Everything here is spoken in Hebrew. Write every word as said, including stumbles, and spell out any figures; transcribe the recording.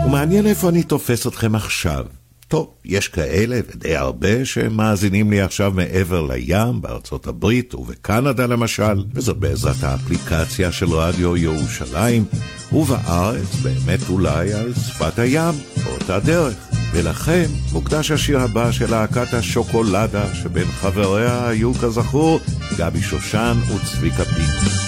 ומעניין איפה אני תופס אתכם עכשיו. טוב, יש כאלה ודי הרבה שמאזינים לי עכשיו מעבר לים, בארצות הברית ובקנדה למשל, וזאת בעזרת האפליקציה של רדיו ירושלים, ובארץ באמת אולי על שפת הים, באותה דרך. ולכן מוקדש השיר הבא של להקת השוקולדה, שבין חבריה היו כזכור גבי שושן וצביקה פיק.